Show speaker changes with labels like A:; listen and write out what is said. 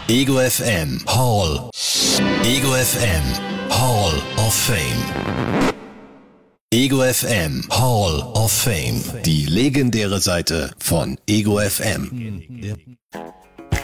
A: Ego FM Hall. Ego FM Hall of Fame. Ego FM Hall of Fame. Die legendäre Seite von Ego FM.